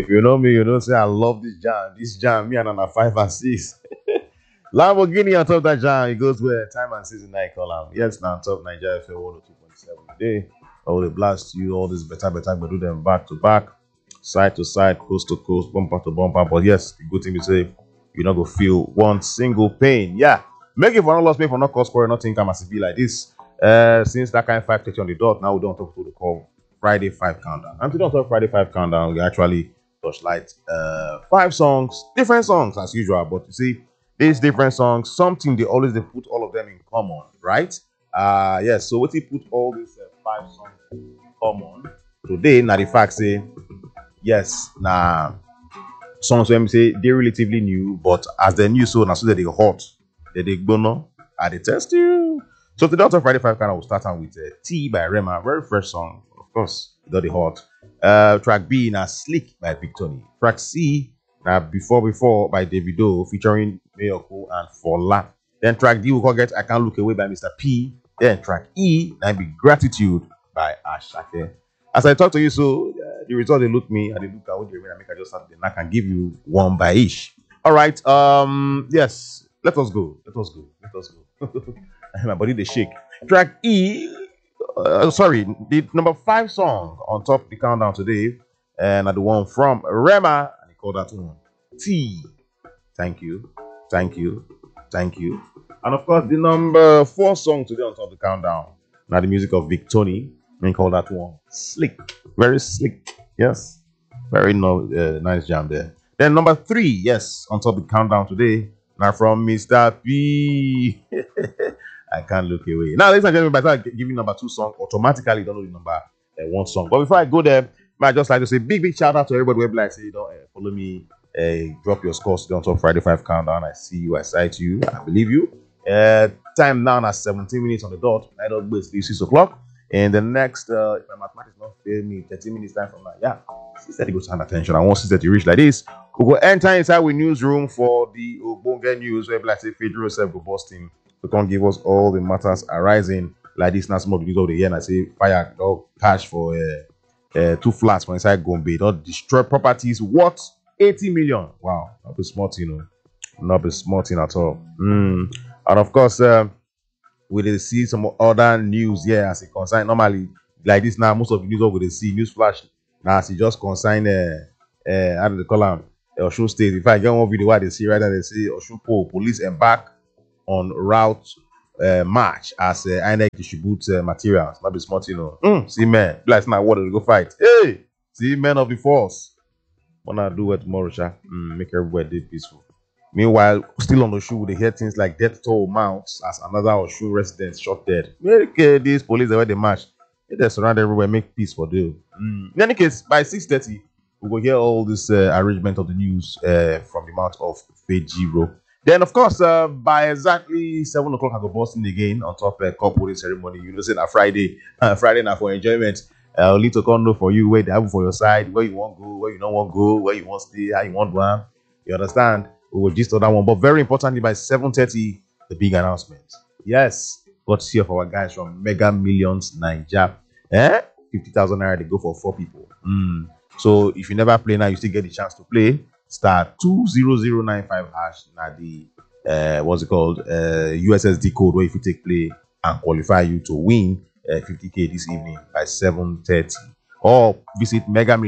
If you know me, you know say I love this jam. This jam, me and on a 5 and 6. Lamborghini on top of that jam, it goes where time and season night call out. Yes, now on top Nigeria FM 102.7 today. I will blast you all this better, but do them back to back, side to side, coast to coast, bumper to bumper. But yes, the good thing is say you're not gonna feel one single pain. Yeah. Make it for no loss, pay for no cost score, nothing come as it be like this. Since that kind of 5:30 on the dot, now we don't talk to the call Friday 5 countdown. And today on talk Friday 5 countdown, we actually touchlight 5 songs, different songs as usual. But you see, these different songs, something they put all of them in common, right? Yes. So what he put all these 5 songs in common today? Now the fact say yes, now songs when we say they're relatively new, but as they're new, so now so that they hot, they gonna I they test you. So today on Friday 5 countdown, we'll start on with T by Rema, very fresh song, of course, it got the hot. Track B now Slick by Victony. Track C now Before by Davido featuring Mayoko and Fola. Then track D we call get I Can't Look Away by Mr. P. Then track E now be Gratitude by Ashake. As I talk to you, so the result they look me and they look at what they make. I just start then I can give you one by each. All right. Yes. Let us go. My body they shake. Track E. The number 5 song on top of the countdown today, and the one from Rema, and he called that one T. Thank you. And of course, the number 4 song today on top of the countdown, now the music of Victony, and he called that one Slick. Very slick. Yes. Very nice jam there. Then number 3, yes, on top of the countdown today, now from Mr. P. I Can't Look Away. Now, ladies and gentlemen, by the time I give you number 2 song, automatically you don't know the number 1 song. But before I go there, I just like to say big shout out to everybody who like say you don't follow me, drop your scores today on top Friday 5 countdown. I see you, I sight you, I believe you. Time now at 17 minutes on the dot. I don't waste 6 o'clock. And the next, if my mathematics not fail me, 13 minutes time from now, yeah, 6:30 go stand attention. I want 6:30 reach like this. We go enter inside with newsroom for the Obonge news where like say Federal self go busting. So can't give us all the matters arising like this. Now some of the news of the year, and I say fire dog cash for 2 flats for inside Gombe. Don't destroy properties worth 80 million. Wow, not be smart, not be smart at all. And of course, we did see some other news here as it concern normally like this now. Most of the news over they see news flash now as it just consign how do they call them Osun State. If I get one video where they see right there, they say Osun police embark on route march as INEC distribute materials. Not be smart, See men, like now what they go fight. Hey, see men of the force. Wanna do it tomorrow, sha? Make everybody peaceful. Meanwhile, still on the show, they hear things like death toll mounts as another Osun resident shot dead. Make these police where they march. They surround everywhere, make peace for them. In any case, by 6:30, we will hear all this arrangement of the news from the mouth of Fejiro. Then, of course, by exactly 7 o'clock, I go busting again on top of a couple ceremony. You know, say na Friday, Friday now for enjoyment. I'll need to come know for you where they have for your side, where you want to go, where you don't want to go, where you want to stay, how you want to am. You understand? We will just on that one. But very importantly, by 7:30, the big announcement. Yes, got to see of our guys from Mega Millions Nigeria. 50,000 naira, they go for 4 people. So if you never play now, you still get the chance to play. Star 20095 hash. Now the what's it called? USSD code where if you take play and qualify you to win 50k this evening by 7:30. Or visit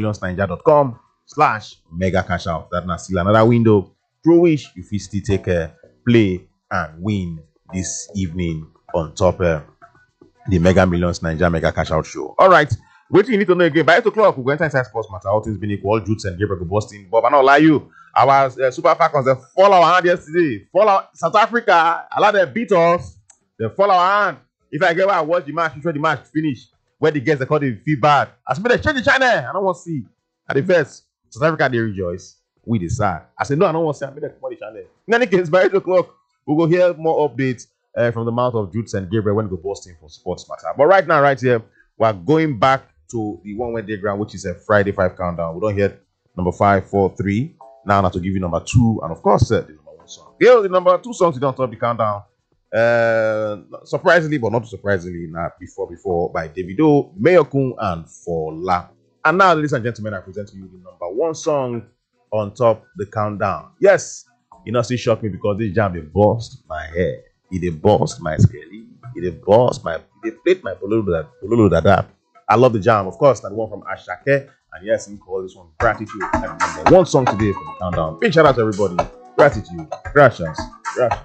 megamillionsnigeria.com/mega cash out. That's still another window through which you fit still take a play and win this evening on top the Mega Millions Nigeria Mega Cash Out Show. All right, what you need to know again by 8 o'clock, we're going to inside sports matter. All things being equal, Jutes and Gabriel Boston. But I'm not lie you. Our Super Falcons, they fall our hand yesterday. Fall South Africa. A lot of them beat us. They fall our hand. If I get where I watch the match, before the match finish, where the guests they call it feel bad. I said, they change the channel. I don't want to see. At the first, South Africa they rejoice. We decide. I said, no, I don't want to see. I'm going to come on the channel. In any case, by 8 o'clock, we will hear more updates from the mouth of Jutes and Gabriel when we go Boston for sports matter. But right now, right here, we're going back to the one-way diagram, which is a Friday 5 countdown. We don't hear number 5, 4, 3. Now I have to give you number 2, and of course, the number 1 song. Yeah, the number 2 songs you don't top the countdown. Surprisingly, but not surprisingly, now before by Davido, Mayokun, and Fola. And now, ladies and gentlemen, I present to you the number one song on top the countdown. Yes, you know, still shock me because this jam they bust my hair, it they bust my skelly, it they bust my, they plate my pololo that. I love the jam, of course. That the one from Ashake, and yes, we call this one Gratitude. Number one song today for the countdown. Big shout out to everybody. Gratitude, gracias, gracias.